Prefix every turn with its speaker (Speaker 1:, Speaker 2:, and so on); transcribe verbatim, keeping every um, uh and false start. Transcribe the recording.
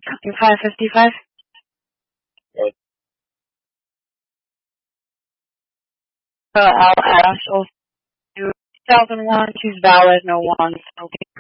Speaker 1: five fifty-five.
Speaker 2: Right.
Speaker 1: Uh, I'll ask also two thousand one, she's valid, no ones, okay.